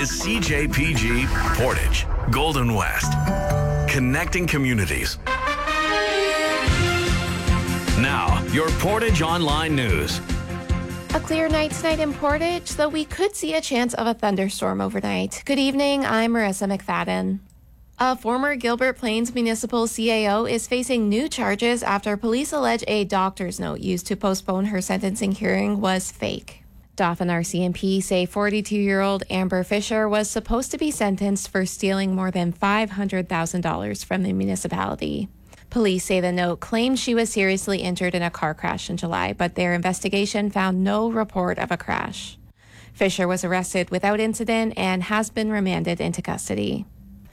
is CJPG Portage, Golden West, connecting communities. Now, your Portage Online News. A clear night tonight in Portage, though we could see a chance of a thunderstorm overnight. Good evening, I'm Marissa McFadden. A former Gilbert Plains Municipal CAO is facing new charges after police allege a doctor's note used to postpone her sentencing hearing was fake. Dauphin RCMP say 42-year-old Amber Fisher was supposed to be sentenced for stealing more than $500,000 from the municipality. Police say the note claimed she was seriously injured in a car crash in July, but their investigation found no report of a crash. Fisher was arrested without incident and has been remanded into custody.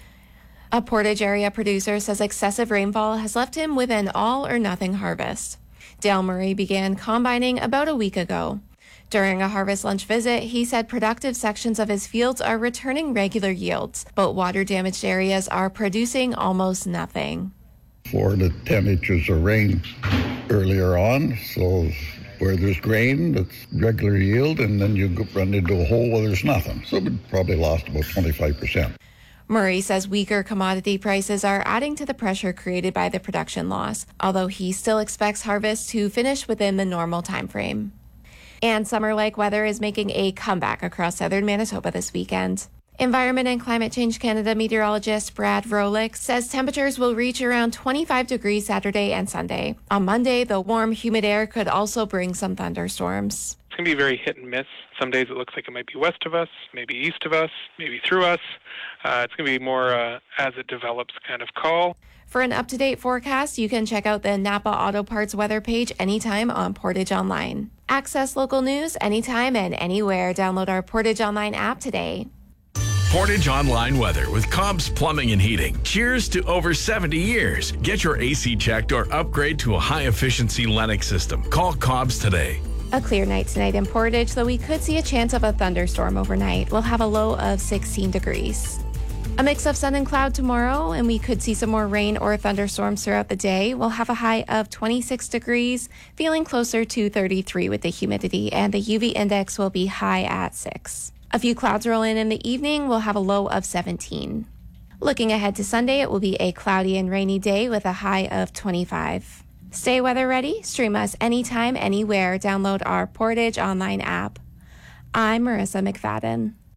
A Portage area producer says excessive rainfall has left him with an all-or-nothing harvest. Dale Murray began combining about a week ago. During a harvest lunch visit, he said productive sections of his fields are returning regular yields, but water-damaged areas are producing almost nothing. 4 to 10 inches of rain earlier on, so where there's grain, it's regular yield, and then you run into a hole where there's nothing. So we probably lost about 25%. Murray says weaker commodity prices are adding to the pressure created by the production loss, although he still expects harvest to finish within the normal time frame. And summer-like weather is making a comeback across southern Manitoba this weekend. Environment and Climate Change Canada meteorologist Brad Vrolik says temperatures will reach around 25 degrees Saturday and Sunday. On Monday, the warm, humid air could also bring some thunderstorms. It's going to be very hit and miss. Some days it looks like it might be west of us, maybe east of us, maybe through us. It's going to be more as it develops kind of call. For an up-to-date forecast, you can check out the Napa Auto Parts weather page anytime on Portage Online. Access local news anytime and anywhere. Download our Portage Online app today. Portage Online Weather with Cobb's Plumbing and Heating. Cheers to over 70 years. Get your AC checked or upgrade to a high-efficiency Lennox system. Call Cobb's today. A clear night tonight in Portage, though we could see a chance of a thunderstorm overnight. We'll have a low of 16 degrees. A mix of sun and cloud tomorrow, and we could see some more rain or thunderstorms throughout the day. We'll have a high of 26 degrees, feeling closer to 33 with the humidity, and the UV index will be high at 6. A few clouds roll in the evening. We'll have a low of 17. Looking ahead to Sunday, it will be a cloudy and rainy day with a high of 25. Stay weather ready. Stream us anytime, anywhere. Download our Portage Online app. I'm Marissa McFadden.